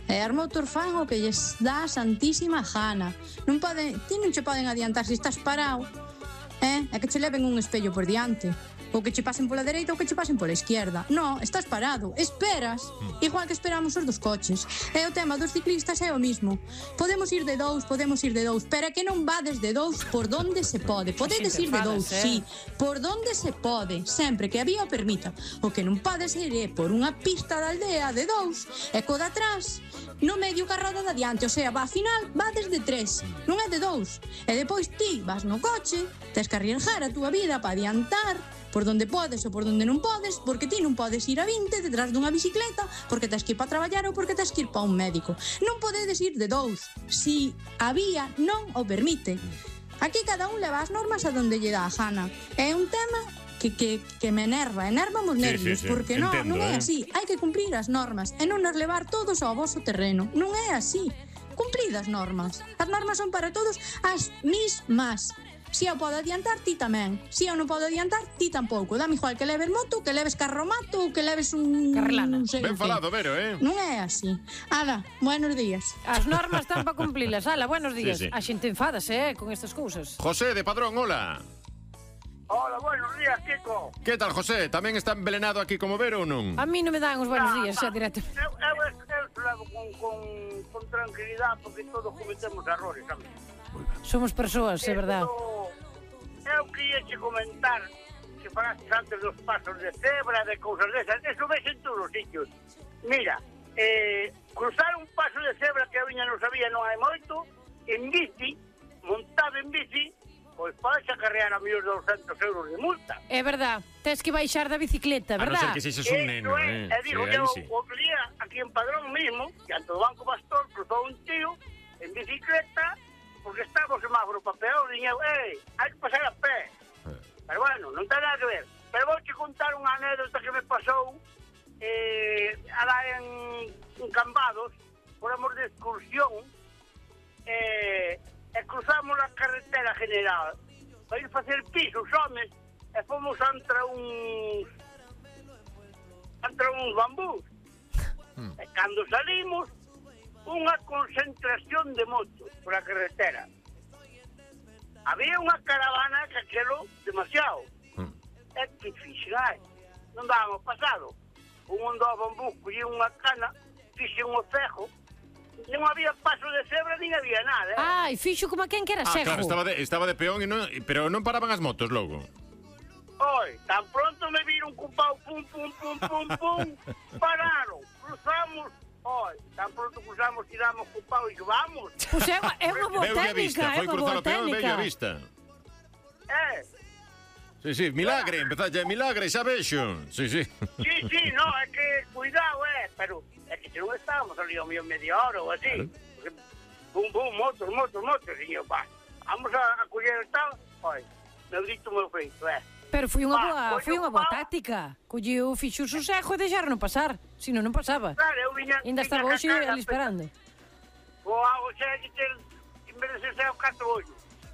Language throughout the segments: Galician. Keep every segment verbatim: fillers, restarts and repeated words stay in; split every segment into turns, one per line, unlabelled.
E as motor fan o que lles dá a santísima gana. Non poden, ti non che poden adiantar se estás parado, eh? É que che leven un espello por diante. Ou que che pasen pola dereita ou que che pasen pola izquierda. No, estás parado, esperas. Igual que esperamos os dos coches. E o tema dos ciclistas é o mismo. Podemos ir de dous, podemos ir de dous, pero é que non vades de dous por donde se pode. Podedes ir de dous, sí, por donde se pode, sempre que a vía o permita. O que non podes ir é por unha pista da aldea de dous e co de atrás no medio carrada de adiante, o sea, va a final, va desde tres, non é de dous. E depois ti vas no coche, tes que arriesgar a túa vida para adiantar por donde podes ou por donde non podes, porque ti non podes ir a vinte detrás dunha bicicleta, porque tes que ir para traballar ou porque tes que ir para un médico. Non podedes ir de dous, si a vía non o permite. Aquí cada un leva as normas a donde lle dá a gana. É un tema que, que, que me enerva, enerva os nervios, sí, sí, sí. Porque non, non é así. Hai que cumplir as normas e non as levar todos ao voso terreno. Non é así. Cumplid as normas. As normas son para todos as mismas. Si eu podo adiantar, ti tamén. Si eu non podo adiantar, ti tampouco. Dame igual que leves moto, que leves carromato ou que leves un...
Carrelana.
Ben falado, Vero, eh?
Non é así. Ala, buenos días.
As normas están para cumplilas. Ala, buenos días.
Sí, sí.
A xente enfádase, eh, con estas cousas.
José, de Padrón, hola.
Hola, buenos días, Kiko.
Que tal, José? Tamén está envelenado aquí como Vero ou non?
A mí non me dan os buenos días, xa directamente.
Eu, eu, eu se levo con, con, con tranquilidade porque todos cometemos errores, sabes?
Somos persoas, é verdad.
Eu queria te comentar que falaste antes dos pasos de cebra, de cousas desas, eso ves en todos os sitios. Mira, eh, cruzar un paso de cebra que a viña non sabía non hai moito, en bici, montado en bici, pois podes acarrear a mellor doscientos euros de multa.
É verdad, tes que baixar da bicicleta, verdad?
A non ser que sexes un neno, eh?
E digo que sí, o outro día, aquí en Padrón mismo, que ante o Banco Pastor, cruzou un tío en bicicleta, porque estaba o semáforo papeado, e diñeu, ei, hai que pasar a pé. Eh. Pero bueno, non ten nada que ver. Pero vou te contar unha anécdota que me pasou eh, alá en, en Cambados, por amor de excursión, eh, e cruzamos a carretera general para ir facer pisos, homes, e fomos entre uns entre uns bambús. Mm. E cando salimos, unha concentración de motos por a carretera. Había unha caravana que aquelo demasiado. Mm. E que fixai, non dábamos pasado. Un andou a bambú, collía unha cana, fixe un ocejo, non había paso de cebra, nin había nada, eh?
Ai, fixo como a quen que era
ah,
cego.
Claro, estaba de, estaba de peón, e non, pero non paraban as motos logo.
Oi, tan pronto me viron cun pau, pum, pum, pum, pum, pum, pararon, cruzamos, oi, tan pronto cruzamos, tiramos cun pau e vamos.
Pois é, é unha boa técnica, é
foi
unha boa
cruzar o peón e
técnica.
a vista.
Eh?
Sí, sí, milagre, empezaste, milagre, xa vexo. Sí, sí.
Sí, sí, no, é que, cuidado, eh, pero é que se non estábamos ali ao mío media hora ou así, claro. Porque, bum, bum, motos, motos, motos, e eu, va, vamos a, a coller el tal, oi, meu dito meu feito, eh.
Pero foi unha boa, foi unha boa táctica. Colleu, fixo o sosego e deixaron pasar, senón non pasaba.
Claro, eu viña...
Ainda estaba hoxe ali esperando.
O hago xe que ter, en vez de ser o catro ollo.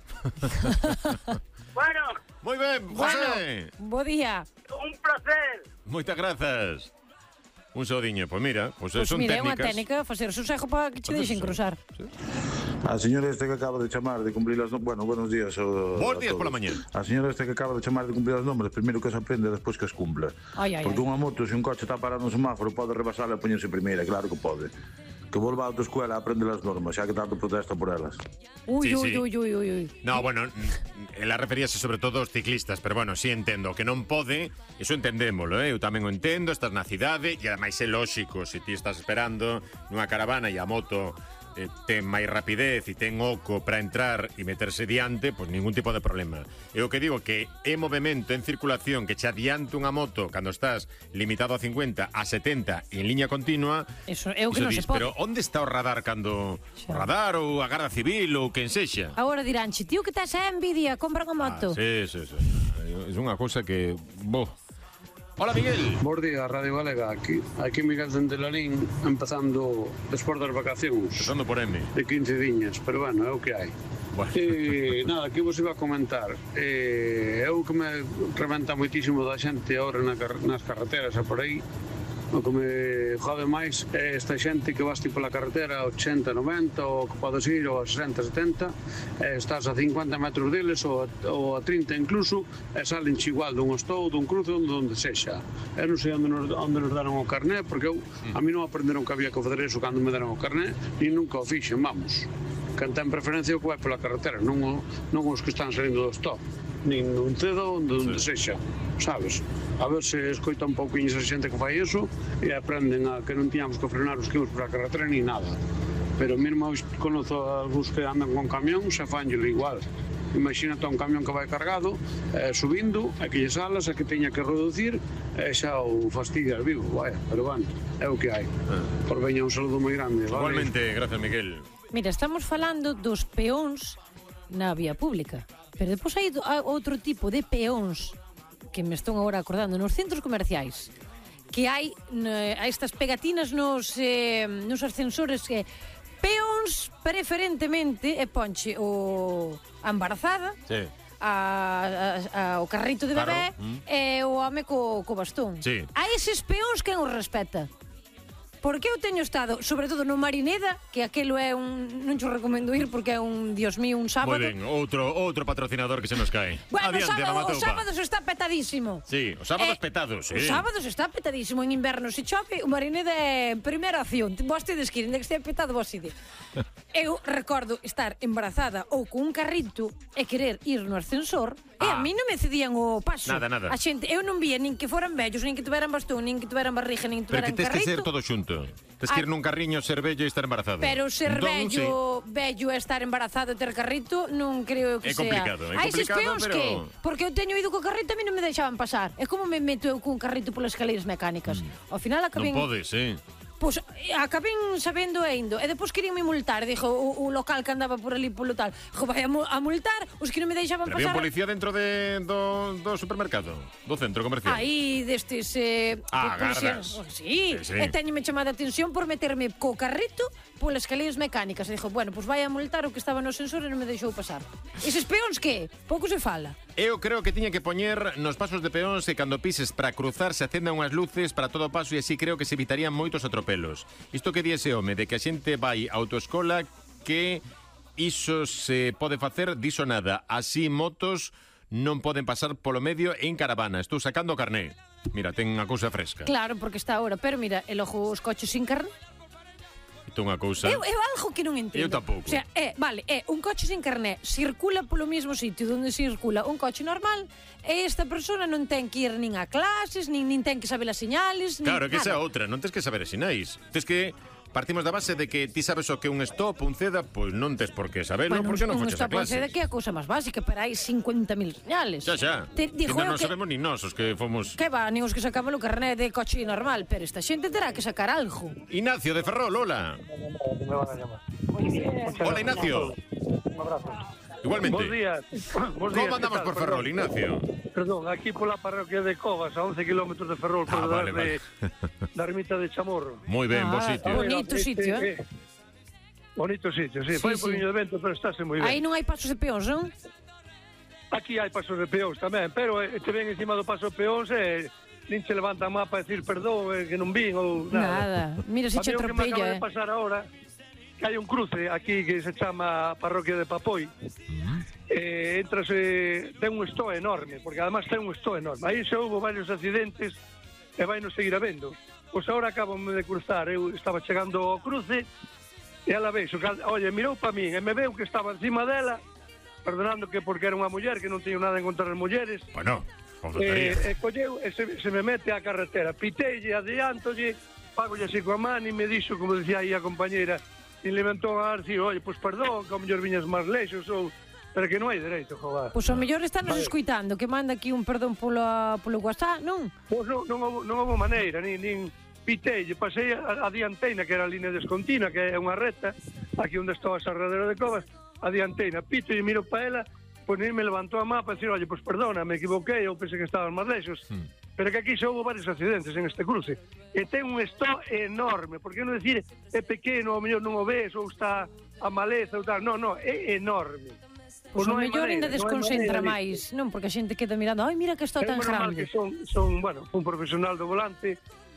Bueno...
Moi ben, José.
Bueno, bo día.
Un placer.
Moitas grazas. Un sodiño, pois pues mira, pois pues
pues
son
mira,
técnicas.
É unha técnica, facer sosego para que che deixen cruzar.
Sí.
A señora este que acaba de chamar de cumplir as... No... Bueno, buenos días. O...
Buenos días pola mañá.
A señora este que acaba de chamar de cumplir as nombres, primeiro que se aprende, despois que as cumpla.
Ai, ai,
Porque
ai.
unha moto, se un coche está parado no semáforo, pode rebasarla e poñerse primeira, claro que pode. Que volva a autoescuela a aprender as normas, xa que tanto protesta por elas.
Ui,
sí,
ui,
sí.
ui, ui, ui, ui.
No, bueno, ela referíase sobre todo aos ciclistas, pero bueno, si sí entendo que non pode, iso entendémolo, eh? Eu tamén o entendo, estás na cidade, e ademais é lóxico, se ti estás esperando nunha caravana e a moto eh, ten máis rapidez e ten oco para entrar e meterse diante, pois ningún tipo de problema. E o que digo que é movimento en circulación que che adiante unha moto cando estás limitado a cincuenta, a setenta e en liña continua,
eso é o que non se pode.
Pero onde está o radar cando o radar ou a Garda Civil ou quen sexa?
Agora diránche, tío, que tes a envidia, compra unha moto.
Ah, sí, sí, sí. É unha cousa que... Bo. Hola, Miguel.
Bos días, Radio Galega. Aquí, aquí Miguel de Lalín, empezando despois das vacacións.
Empezando por M.
De quince diñas, pero bueno, é o que hai.
Bueno.
E, nada, que vos iba a comentar. É o que me reventa moitísimo da xente ahora na, nas carreteras e por aí. O que me jode máis é esta xente que vas tipo pola carretera a ochenta, noventa ou que podes ir ou a sesenta, setenta e estás a cincuenta metros deles ou a, ou a trinta incluso e salen igual dun estou, dun cruce ou onde sexa. Eu non sei onde nos, onde nos deron o carné porque eu, a mí non aprenderon que había que fazer eso cando me deron o carné ni nunca o fixen, vamos. Quen ten preferencia o que vai pola carretera, non, o, non os que están salindo do stop, nin un cedo onde, onde sí. sexa, sabes? A ver se escoita un pouquinho esa xente que fai eso e aprenden a que non tiñamos que frenar os que íamos pola carretera ni nada. Pero mesmo conozo a algúns que andan con camión, xa fanlle igual. Imagínate un camión que vai cargado, eh, subindo, e que lle salas, e que teña que reducir, e xa o fastidia vivo, vaya, pero bueno, é o que hai. Por veña un saludo moi grande, vale?
Igualmente, gracias, Miguel.
Mira, estamos falando dos peóns na vía pública, pero depois hai outro tipo de peóns que me estou agora acordando nos centros comerciais, que hai eh, estas pegatinas nos, eh, nos ascensores que peóns preferentemente e ponche o a embarazada, sí. a, a, a, o carrito de bebé, claro. mm. e o home co, co bastón.
Sí.
A eses peóns quen os respeta? Porque eu teño estado, sobre todo no Marineda, que aquelo é un... Non xo recomendo ir porque é un, dios mío, un sábado.
Moi ben, outro, outro patrocinador que se nos cae.
Bueno,
Adiante,
sábado, os sábados está petadísimo.
Sí, os sábados
eh,
petados, sí.
Os sábados está petadísimo. En inverno se chove, o Marineda é primeira acción. Vos tedes que ir, de que estea petado, vos ide. Eu recordo estar embarazada ou con un carrito e querer ir no ascensor e ah. a mí non me cedían o paso.
Nada, nada.
A xente, eu non vía nin que foran vellos, nin que tuveran bastón, nin que tuveran barriga, nin que tuveran
carrito. Pero que tes
carrito.
que ser todo xunto. Tes que ir nun carriño, ser vello e estar embarazado.
Pero ser
entón,
vello,
sí.
vello e estar embarazado e ter carrito non creo que
é
sea.
Complicado, é
Hai
complicado,
peóns
pero...
que, porque eu teño ido co carrito e a mí non me deixaban pasar. É como me meto eu cun carrito polas escaleiras mecánicas. Mm. Ao final acabei...
Non podes, eh?
Pois acabei sabendo e indo. E depois queríanme multar. Dixo o, o local que andaba por ali polo tal. Dixo, vai a, a multar os que non me deixaban
pero
pasar.
Había un policía dentro de, do, do supermercado, do centro comercial.
Aí destes... Eh,
ah, gardas.
Oh, sí.
sí, sí.
E teñome chamada a atención por meterme co carrito polas escaleiras mecánicas. E dixo, bueno, pois vai a multar o que estaba no sensor e non me deixou pasar. Eses peóns que? Pouco se fala.
Eu creo que tiña que poñer nos pasos de peóns e cando pises para cruzar se acendan unhas luces para todo o paso e así creo que se evitarían moitos atropelos. Isto que di ese home de que a xente vai á autoescola que iso se pode facer, diso nada. Así motos non poden pasar polo medio en caravana. Estou sacando o carné. Mira, ten unha cousa fresca.
Claro, porque está ahora, pero mira, e logo os coches sin carné.
Isto é unha cousa...
Eu, eu algo que non entendo.
Eu tampouco.
O sea, é, vale, é un coche sin carné, circula polo mesmo sitio onde circula un coche normal e esta persona non ten que ir nin a clases, nin, nin ten que saber as señales,
Claro,
nin
que esa
nada.
é outra, non tens que saber as sinais. Tes que... Partimos da base de que ti sabes o que un stop, un ceda, pois non tes por que sabelo,
Bueno,
porque non
un
foches a
stop and
clases.
ceda que é a cousa máis básica, pero hai cincuenta mil señales.
Xa, xa.
Te, dijo
non
eu que...
sabemos nin nós os que fomos...
Que va, nin os que sacamos o carné de coche normal, pero esta xente terá que sacar algo.
Ignacio de Ferrol, hola. Hola, Ignacio.
Un abrazo.
Igualmente.
Bos días. Bos días.
Como andamos por Ferrol, Ignacio?
Perdón, aquí pola parroquia de Covas, a once kilómetros de Ferrol, por
Ah, vale,
de,
vale.
da ermita de Chamorro.
Moi ben, bo
Ah,
sitio.
bonito sitio, eh?
Bonito sitio, sí.
Sí,
Fai un
sí.
poquinho de vento, pero estáse moi ben.
Aí non hai pasos de peóns, non?
Aquí hai pasos de peóns tamén, pero eh, te ven encima do paso de peóns e nin se levanta a mapa a decir perdón, eh, que non vin ou nada.
Nada. Mira se che
A mí o que me acaba
atropella,
de
eh.
pasar ahora, que hai un cruce aquí que se chama Parroquia de Papoi. Eh, entrase, ten un estoa enorme, porque además ten un estoa enorme. Aí xa houve varios accidentes e vai nos seguir habendo. Pois agora acabame de cruzar, eu estaba chegando ao cruce e ela veixo, oye, mirou para min e me veu que estaba encima dela, perdonando que porque era unha muller, que non teño nada en contra das mulleres.
Bueno,
E, e colleu e se, se me mete á carretera, pitelle, adiantolle, pagolle así coa man e me dixo, como decía aí a compañeira, e levantou a ar, dixo, oye, pois perdón, que ao mellor viñas máis leixos ou... Pero que non hai dereito, joder.
Pois ao mellor está nos escuitando, que manda aquí un perdón polo, polo WhatsApp, non?
Pois non, non, houve, non houve maneira, nin, nin pitelle, pasei a, a dianteina, que era a línea descontina, que é unha reta, aquí onde estaba a Sarradero de Covas, a dianteina, pito e miro para ela, pois nem me levantou a mapa e dicir, oye, pois perdona, me equivoquei, eu pensei que estaban máis leixos. Hmm. Pero que aquí xa houve varios accidentes en este cruce. E ten un stop enorme, porque non decir é pequeno, ao mellor non o ves, ou está a maleza ou tal, non, non, é enorme.
Pois o mellor ainda desconcentra máis, non? Porque a xente queda mirando, ai, mira que está tan grande.
Que son, son, bueno, un profesional do volante,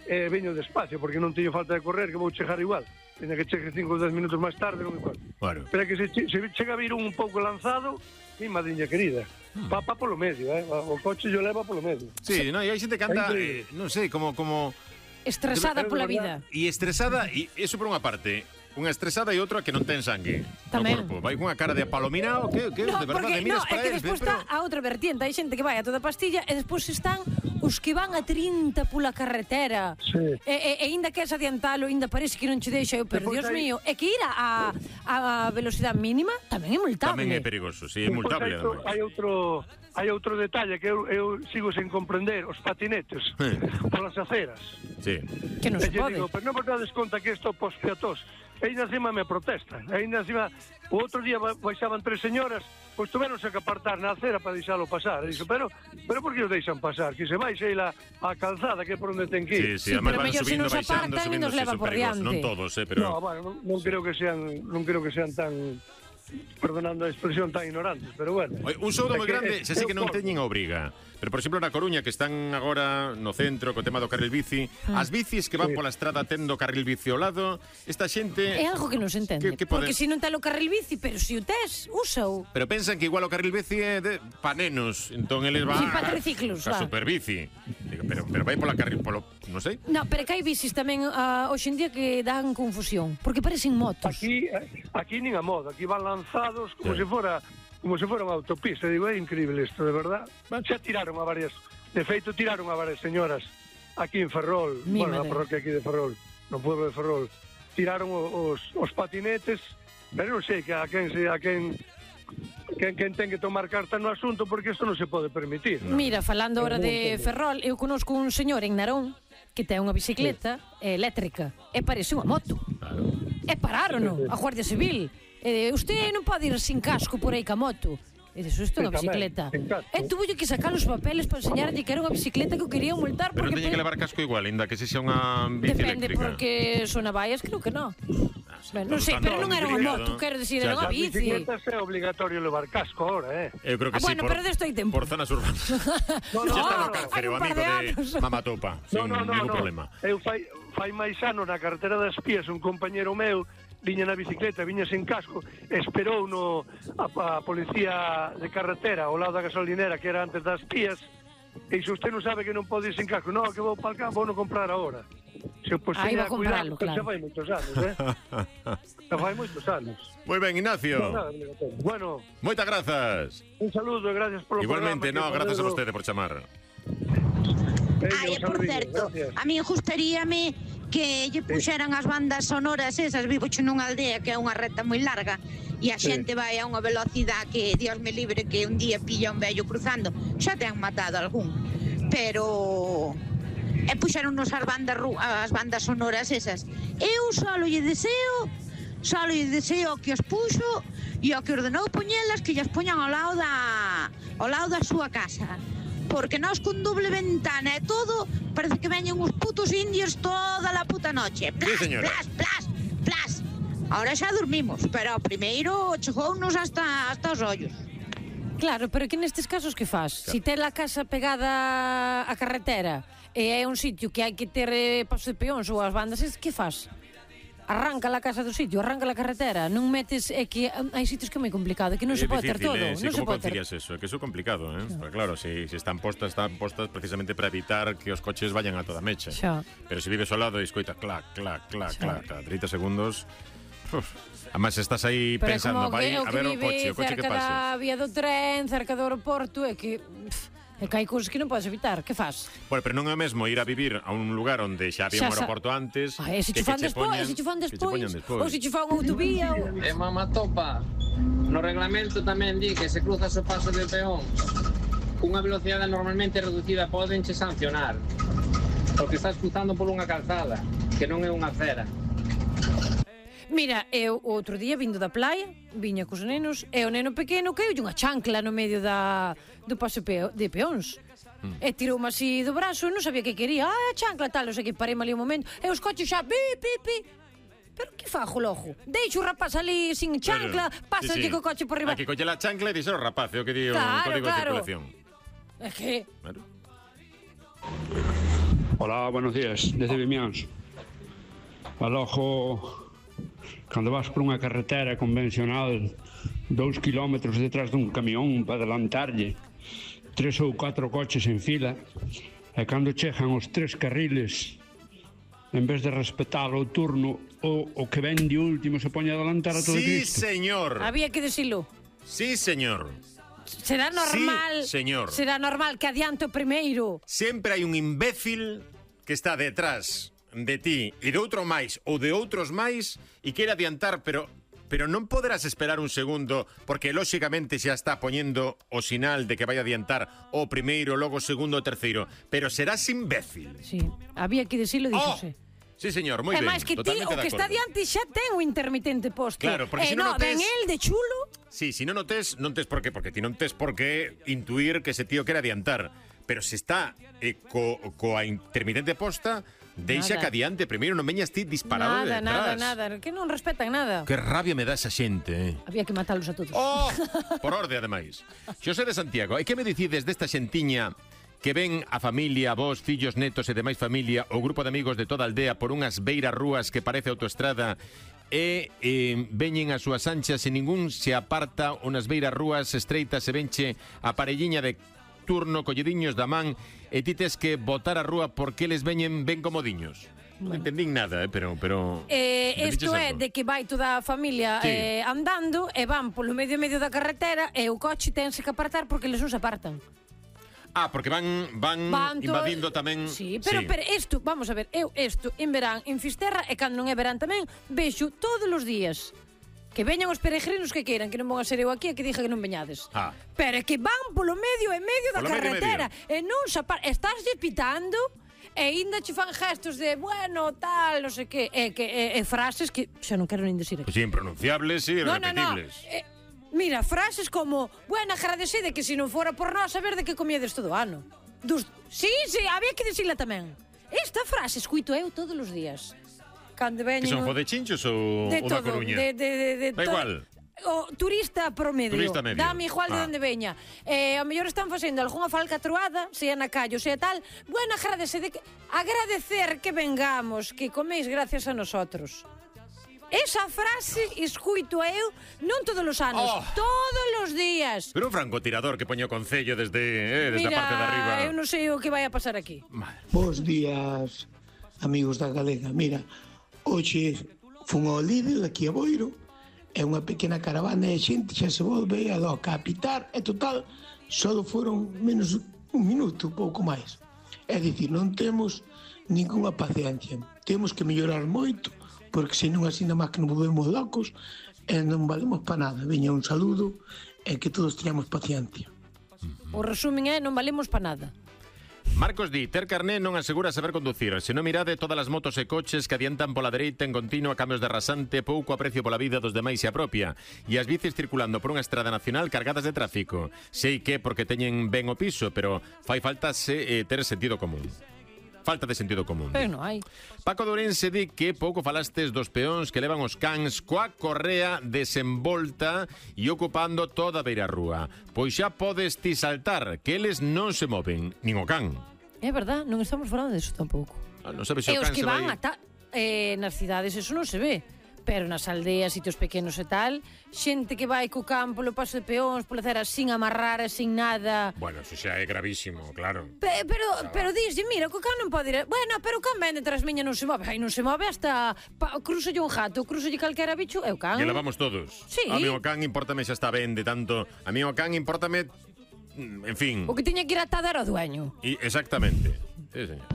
e veño despacio, porque non teño falta de correr, que vou chegar igual. Teña que chegue cinco ou dez minutos máis tarde, non me importa.
Bueno.
Pero é que se, se chega a vir un pouco lanzado, mi madriña querida, hmm. pa, pa polo medio, eh? O coche yo leva polo medio.
Sí, no, e hai xente que anda, eh, non sei, como... como...
estresada pola vida.
E estresada, e iso por unha parte... Unha estresada e outra que non ten sangue
Tamén.
no corpo. Vai cunha cara de apalominao, que, que
No,
de verdade,
porque,
miras
no, é
para
que
eles,
despois
pero...
está a outra vertiente. Hai xente que vai a toda pastilla e despois están os que van a trinta pola carretera.
Sí.
E, e, e ainda queres adiantalo, ainda parece que non che deixa. Eu, pero,
Despois
Dios
hai-
mío, é que ir a, a, a velocidade mínima tamén é multable.
Tamén é perigoso, sí, é
Despois
multable.
hai, outro,
ademais.
hai outro hai outro detalle que eu, eu sigo sen comprender, os patinetes
Eh.
polas aceras.
Sí.
Que non
E
se
lle
pode.
digo, pero non vos dades conta que isto pos peatós. E ainda encima me protestan. E ainda encima, o outro día ba- baixaban tres señoras, pois tuveronse que apartar na acera para deixalo pasar. E dixo, pero, pero por que os deixan pasar? Que se baixe aí la, a calzada, que é por onde ten que ir.
Sí, sí,
Sí,
además
pero
van
mellor se
subindo,
nos
baixando,
apartan e
subindo,
nos
sí,
leva
son
por
perigosos.
diante.
Non todos, eh, pero...
No, bueno, non, non creo que sean, non creo que sean tan, perdonando a expresión, tan ignorantes, pero bueno.
Oi, un soudo
É
moi
que-
grande,
é-
xa sei
é
que non
un
teñen a obriga. Pero, por exemplo, na Coruña, que están agora no centro co tema do carril bici, as bicis que van
Sí.
pola estrada tendo carril bici ao lado, esta xente...
É algo que non se entende.
Que- que pode-
Porque se non ten o carril bici, pero se o tes, úsao.
Pero pensan que igual o carril bici é de pa nenos, entón eles van
Sí, pa triciclos,
a
va.
superbici. Digo, pero, pero vai pola carril, polo, non sei.
No, pero que hai bicis tamén uh, hoxe en día que dan confusión, porque parecen motos.
Aquí, aquí nin a moda, aquí van lanzados como
Sí.
se fora como se fora unha autopista. Digo, é increíble isto, de verdad. Xa tiraron a varias, de feito tiraron a varias señoras aquí en Ferrol,
Mi
bueno, na
madre.
parroquia aquí de Ferrol, no pueblo de Ferrol. Tiraron o- os, os patinetes, pero non sei que a quen se a quen quen, quen ten que tomar carta no asunto, porque isto non se pode permitir.
Mira, falando ahora de Ferrol, eu conozco un señor en Narón que ten unha bicicleta sí. eléctrica e parece unha moto.
Claro.
E pararon a Guardia Civil. E usted non pode ir sin casco por aí ca moto. E dixo, isto é unha
Sí, tamén,
bicicleta.
sin casco.
E tuvo que sacar os papeles para enseñarlle que era unha bicicleta que o querían multar
Pero
porque...
non teñen que levar casco igual, ainda que se xa unha bici
Depende,
eléctrica.
porque son navaias, creo que non. Bueno, non
todo
sei,
está
pero non era unha
complicado.
moto, quero dicir,
Xa,
era unha
xa.
As
bici.
bicicletas é obligatorio levar casco ahora, eh?
Eu creo que
Ah,
sí,
bueno,
por,
pero desto hai tempo.
por zonas urbanas.
No,
Xa está no
no,
cáncer,
hai
o
un par
amigo
de
de
anos.
Mamatopa, sin
No, no, no,
ningún
no.
problema.
Eu fai, fai máis ano na carretera das Pías, un compañero meu viña na bicicleta, viña sen casco, esperou no a, a policía de carretera ao lado da gasolinera que era antes das Pías, e se usted non sabe que non pode ir sen casco, no, que vou para el campo, vou non comprar agora. Se pues,
Aí
teña
va a compralo,
cuidado,
claro.
Xa fai moitos anos, eh? Xa fai moitos anos.
Moi ben, Ignacio.
Nada, obligatorio. Bueno,
Moitas grazas.
un saludo e gracias polo
Igualmente, no,
programa. que
grazas a
Pedro-
vostede por chamar.
Veña,
Ai,
un
e por
saludinho,
certo,
gracias.
a mí gustaríame que lle puxeran as bandas sonoras esas, vivo che nunha aldea que é unha reta moi larga e a
Sí.
xente vai a unha velocidade que, Dios me libre, que un día pilla un vello cruzando, xa te han matado algún, pero e puxeron nos as bandas, ru- as bandas sonoras esas. Eu só lle deseo, só lle deseo que os puxo e o que ordenou poñelas que llas poñan ao lado da ao lado da súa casa. Porque nós con doble ventana e todo, parece que veñen uns putos indios toda la puta noche. Plas,
señora.
plas, plas, plas. Ahora xa dormimos, pero primeiro chegounos hasta, hasta os ollos.
Claro, pero que nestes casos que faz? Si ten a casa pegada á carretera e é un sitio que hai que ter eh, paso de peóns ou as bandas, es, que faz? Arranca la casa do sitio, arranca la carretera, non metes, é que um, hai sitios que é moi complicado, que non se
É
pode ter
difícil,
todo,
eh, sí,
non se
como
pode ter.
concilias eso? É que eso é complicado, eh? Pero claro, si, si están postas, están postas precisamente para evitar que os coches vayan a toda mecha.
Xa.
Pero se vives ao lado e escoita clac, clac, clac,
Xa.
clac, cada trinta segundos. Uf. Además estás aí
Pero é
pensando,
como
vai
que, o
a
que
ver o
vive
coche, o coche que
cerca
pase.
da vía do tren, cerca do aeroporto, é que... Pff, é que hai cousas que non podes evitar, que faz?
Bueno, pero non é o mesmo ir a vivir a un lugar onde xa había
Xa
un
sa-
aeroporto antes
Ah, e se
que
che fan
que che
despois,
poñan-
se che fan
que che poñan
despois, ou se che fan unha autovía, ou...
E Mamatopa, no reglamento tamén di que se cruzas o paso de peón cunha velocidade normalmente reducida podenche sancionar porque estás cruzando por unha calzada que non é unha acera.
Mira, eu outro día vindo da playa, viña cos nenos, e o neno pequeno caeulle unha chancla no medio da, do paso peo, de peóns. Mm. E tiroume así do brazo, non sabía que quería. Ah, a chancla tal, o sei que parei ali un momento. E os coches xa, pi, pi, pi. Pero que fajo logo? Deixo o rapaz ali sin chancla,
Claro,
pasa
sí, sí.
co coche por riba.
Hai que colle la chancla e dixer o rapaz, é o que di o
Claro,
código
claro.
de circulación.
É que...
Claro.
Hola, buenos días, desde Vimiáns. Alojo, cando vas por unha carretera convencional, dous kilómetros detrás dun camión para adelantarlle, tres ou catro coches en fila, e cando chegan os tres carriles, en vez de respetar o turno, o, o que ven de último se poñe a adelantar a todo
Sí,
Cristo.
señor.
Había que decirlo.
Sí, señor.
Será normal,
Sí, señor.
será normal que adiante o primeiro.
Sempre hai un imbécil que está detrás de ti e de outro máis ou de outros máis e quere adiantar, pero pero non poderás esperar un segundo porque lóxicamente xa está poñendo o sinal de que vai adiantar o primeiro, logo o segundo, o terceiro, pero serás imbécil.
Sí, había que decirlo, díxose.
Oh, sí, señor, moi
É
ben.
máis que ti,
totalmente
o
de
que está
acordo.
diante xa ten o intermitente posto.
Claro, porque
eh,
si non
no,
o tes-
ven el de chulo.
Sí, si non o tes, non tes por qué, porque ti non tes por qué intuir que ese tío quere adiantar. Pero se está eh, co, coa intermitente posta, deixa
Nada.
que adiante. Primeiro non veñas ti disparado
Nada,
de
nada,
detrás.
nada, que non respetan nada.
Que rabia me dá esa xente, eh.
Había que matalos a todos.
Oh, por orde, ademais. Xosé de Santiago, e que me dicides desta xentiña que ven a familia, vos, fillos, netos e demais familia, o grupo de amigos de toda a aldea por unhas beiras rúas que parece autoestrada e eh, veñen as súas anchas e ningún se aparta, unas beiras rúas estreitas e venche a parelliña de turno, collediños da man e ti tes que botar a rúa porque eles veñen ben comodiños. Non entendín nada, eh, pero... pero
Eh,
entendiches
isto é
algo?
de que vai toda a familia
Sí.
eh, andando e van polo medio medio da carretera e o coche tense que apartar porque eles non se apartan.
Ah, porque van van,
Van to-
invadindo tamén...
Sí, pero, pero isto, vamos a ver, eu isto en verán en Fisterra e cando non é verán tamén vexo todos os días que veñan os peregrinos que queiran, que non van a ser eu aquí e que diga que non veñades.
Ah.
Pero é que van polo medio e medio da
Polo medio e
carretera e non se apar... Estáslle pitando e ainda che fan gestos de bueno, tal, non sei que, e, que, e, e frases que xa non quero nin decir aquí.
Pues sí, impronunciables e
No, no, no.
irrepetibles.
Eh, mira, frases como bueno, agradecede que se non fora por nós saber de que comiedes todo o ano. Dos... Sí, sí, había que dicirla tamén. Esta frase escuito eu todos os días. Cando veñen...
Que son
o-
fodechinchos ou,
de
ou da
todo,
Coruña?
de, de, de, de
Da
todo.
igual.
O turista promedio.
Turista medio.
Dame igual de
Ah.
onde veña. Eh, ao mellor están facendo algunha falcatruada, sea na callo, sea tal. Bueno, agradecede que... agradecer que vengamos, que coméis gracias a nosotros. Esa frase escuito eu non todos os anos,
Oh.
todos os días.
Pero un francotirador que poño concello desde, eh, desde
Mira,
a parte de arriba.
eu non sei o que vai a pasar aquí.
Bos días, amigos da Galega. Mira, hoxe fun ao Lidl aquí a Boiro, é unha pequena caravana e a xente xa se volve a loca a pitar, e total, só foron menos un minuto, pouco máis. É dicir, non temos ninguna paciencia. Temos que mellorar moito, porque senón así na máis que nos volvemos locos e non valemos para nada. Veña un saludo e que todos teñamos paciencia.
O resumen é non valemos para nada.
Marcos di, ter carné non asegura saber conducir. Se non mirade todas as motos e coches que adiantan pola dereita en continuo a cambios de rasante, pouco aprecio pola vida dos demais e a propia. E as bicis circulando por unha estrada nacional cargadas de tráfico. Sei que porque teñen ben o piso, pero fai falta se, eh, ter sentido común. Falta de sentido común.
Pero non hai.
Paco de Ourense di que pouco falastes dos peóns que levan os cans coa correa desenvolta e ocupando toda a beira rúa. Pois xa podes ti saltar, que eles non se moven, nin o can.
É verdad, non estamos falando disso tampouco.
Ah, non sabes se
E
o
os
can
que
se
van
vai...
ata, eh, nas cidades, eso non se ve. Pero nas aldeas, sitios pequenos e tal, xente que vai co campo, polo paso de peóns, pola cera, sin amarrar, sin nada.
Bueno, eso xa é gravísimo, claro.
Pe, pero, pero dixen, mira, co can non pode ir. Bueno, pero o can vende tras miña non se move. Ai, non se move hasta pa, cruzolle un jato, cruzolle calquera bicho, é o can.
E levamos todos.
Sí.
A mí o can importame xa está ben de tanto. A mí o can importame... En fin.
O que tiña que ir atado era o dueño.
Y exactamente. Sí, señor.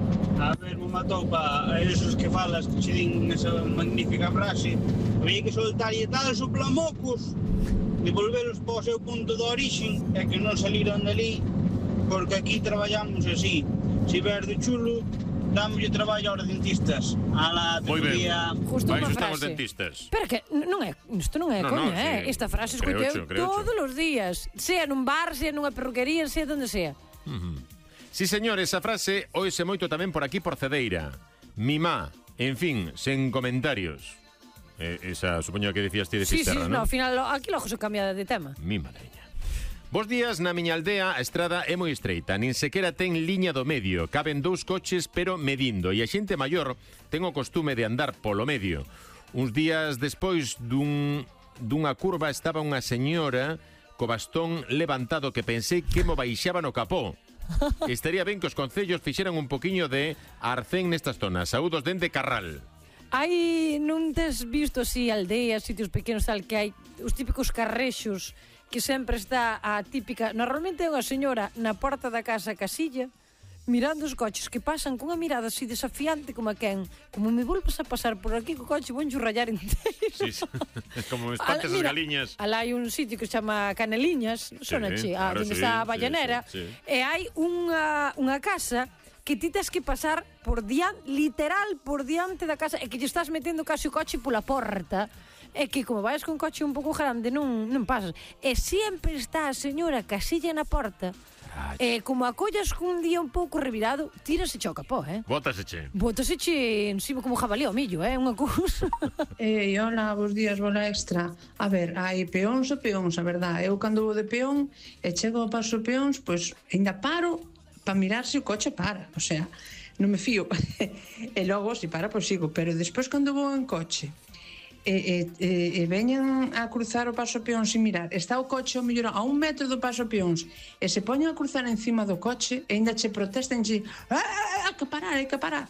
A ver, me matou pa esos que falas que che din esa magnífica frase. Había que soltar e tal soplamocos, devolvelos para o seu punto de orixen e que non saliran dali, porque aquí traballamos así. Se verde chulo, dámoslle traballo aos dentistas. Ala,
Moi ben.
Justo
Para
unha
iso están os
frase.
dentistas.
Pero que n- non é, isto non é
No,
coña,
no,
eh?
sí.
Esta frase escoito
Creocho,
eu
creocho.
todos os días, sea nun bar, sea nunha perruquería, sea donde sea.
Uh-huh. Sí, señor, esa frase oise moito tamén por aquí por Cedeira. Mimá, en fin, sen comentarios. Eh, esa, supoño que dicías ti de
Sí, sí,
Fisterra,
no,
¿no?
ao final lo- aquí logo se cambia de tema.
Mi madreña. Bos días, na miña aldea a estrada é moi estreita, nin sequera ten liña do medio, caben dous coches pero medindo, e a xente maior ten o costume de andar polo medio. Uns días despois dun, dunha curva estaba unha señora co bastón levantado que pensei que mo baixaba no capó. Estaría ben que os concellos fixeran un poquiño de arcén nestas zonas. Saúdos dende Carral.
Hai, non tes visto así aldeas, sitios pequenos tal, que hai os típicos carrexos que sempre está a típica... Normalmente é unha señora na porta da casa casilla mirando os coches que pasan cunha mirada así desafiante como a quen, como me volves a pasar por aquí co coche, vou rayar inteiro.
Sí, sí. Como espantes as galiñas.
Alá hai un sitio que se chama Caneliñas, sonache, a onde está a Vallanera,
sí, sí, sí.
E hai unha, unha casa que ti tes que pasar por diante, literal por diante da casa, e que lle estás metendo casi o coche pola porta. É que como vais con coche un pouco grande non, non pasas. E sempre está a señora casilla na porta. E como a collas cun día un pouco revirado, tírase cho capó, eh?
Bótase che.
Bótase che encima como jabalí ao millo, eh? Unha cousa.
E eh, hola, bos días, bola extra. A ver, hai peóns e peóns, a verdade. Eu cando vou de peón e chego ao paso peóns, pois ainda paro para mirar se o coche para. O sea, non me fío. E logo, se para, pois sigo. Pero despois cando vou en coche e, e, e veñan a cruzar o paso peón sin mirar, está o coche ao mellor a un metro do paso peóns e se poñen a cruzar encima do coche e ainda che protesten che, ah, hai que parar, hai que parar.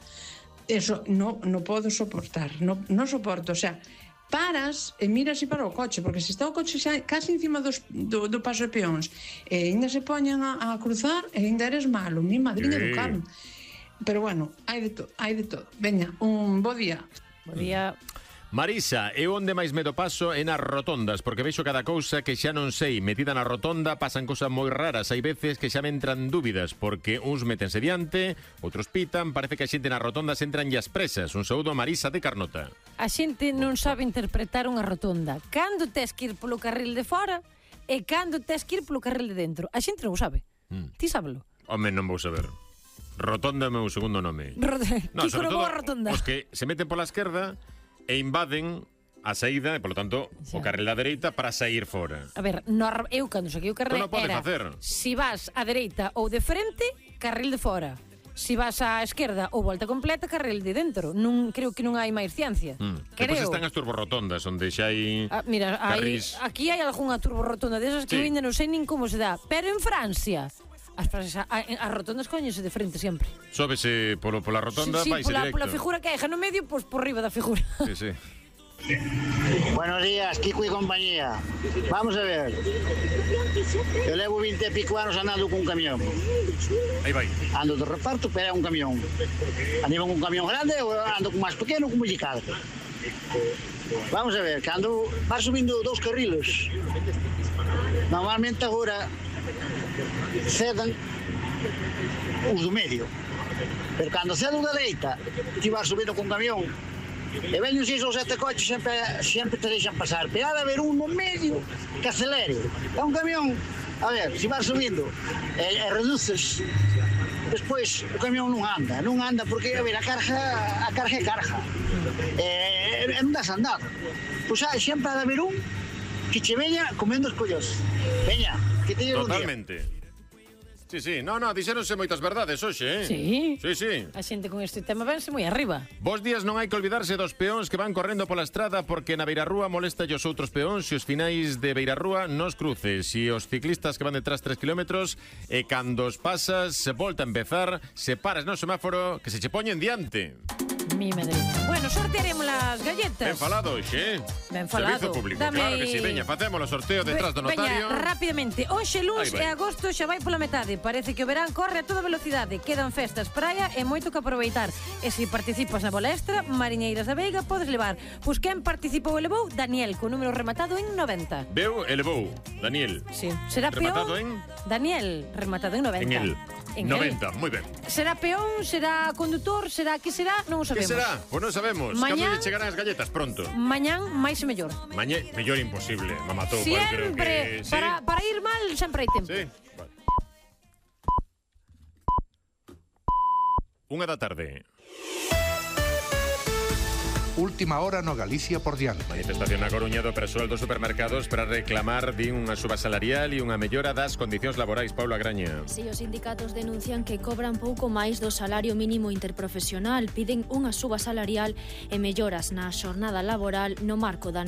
Eso non no podo soportar, non no soporto, o sea, paras e miras e para o coche, porque se está o coche xa casi encima dos, do, do paso de peóns e ainda se poñen a, a cruzar e ainda eres malo, mi madriña do carne. Pero bueno, hai de todo, hai de todo. Veña, un bo día.
Bo día.
Marisa, eu onde máis medo paso é nas rotondas, porque vexo cada cousa que xa non sei. Metida na rotonda pasan cousas moi raras. Hai veces que xa me entran dúbidas, porque uns métense diante, outros pitan. Parece que a xente nas rotondas entran as presas. Un saúdo a Marisa de Carnota.
A xente non sabe interpretar unha rotonda. Cando tes que ir polo carril de fora e cando tes que ir polo carril de dentro. A xente non o sabe. Mm. Ti sábelo?
Home, non vou saber. Rotonda é o meu segundo nome.
Rot
no, sobre todo
rotonda.
Os que se meten pola esquerda e invaden a saída, e polo tanto xa. O carril da dereita para sair fora.
A ver, no, eu cando saquei o carril
non
era
facer.
Si vas á dereita ou de frente, carril de fora. Si vas á esquerda ou volta completa, carril de dentro. Non creo que non hai máis ciencia.
Mm. Depois están as turborrotondas onde xa hai
ah, mira, hai, aquí hai algunha turborrotonda desas que sí. Eu ainda non sei nin como se dá, pero en Francia as, as, as rotondas coñese de frente sempre.
Sóbese polo, pola rotonda,
sí, sí,
vai
pola,
directo.
Pola figura que hai no medio, pois por riba da figura.
Sí, sí.
Buenos días, Kiko y compañía. Vamos a ver. Yo levo veinte e pico anos andando cun camión.
Aí vai.
Ando de reparto, pero é un camión. Ando con un camión grande ou ando con máis pequeno, como lle cadre. Vamos a ver, cando vas subindo dous carriles, normalmente agora cedan os do medio. Pero cando cedo da dereita, ti vas subindo con camión, e veñen seis ou sete coches, sempre, sempre te deixan pasar. Pero ha de haber un no medio que acelere. É un camión, a ver, se vas subindo e, e reduces, despois o camión non anda, non anda porque, a ver, a carga, a carga é carga. E, e non das andar. Pois hai sempre ha de haber un que che veña comendo os collos. Veña, que te lleve un día.
Totalmente. Sí, sí, no, no, dixéronse moitas verdades hoxe, eh?
Sí.
Sí, sí.
A xente con este tema vense moi arriba.
Bos días, non hai que olvidarse dos peóns que van correndo pola estrada, porque na beirarrúa molesta os outros peóns e os finais de beirarrúa nos cruces. E os ciclistas que van detrás tres kilómetros e cando os pasas, se volta a empezar, se paras no semáforo, que se che poñen diante.
Mi madrina. Bueno, sortearemos las galletas.
Ben falado, xe.
Ben falado.
Servizo público,
Dame...
claro que si. Sí. Veña, facemos o sorteo detrás do notario.
Veña, rapidamente. Hoxe, luns e agosto xa vai pola metade. Parece que o verán corre a toda velocidade. Quedan festas, praia e moito que aproveitar. E se participas na bola extra, Mariñeiras da Veiga, podes levar. Pois quen participou e levou? Daniel, con número rematado en noventa.
Veu e levou, Daniel.
Sí. Será
rematado
peón?
en?
Daniel, rematado en noventa.
En el.
En
noventa,
el.
moi ben.
Será peón, será condutor, será que será, non o sabemos.
Que será? Pois non sabemos. Mañán, cando chegarán as galletas pronto.
Mañán máis e mellor.
Mañé, mellor imposible, me matou.
Sempre,
creo que,
para,
sí.
para ir mal sempre hai tempo.
Sí. Vale. Unha da tarde.
Última hora no Galicia por diante.
Manifestación na Coruña do persoal dos supermercados para reclamar din unha suba salarial e unha mellora das condicións laborais. Paula Graña.
Si, os sindicatos denuncian que cobran pouco máis do salario mínimo interprofesional, piden unha suba salarial e melloras na xornada laboral no marco da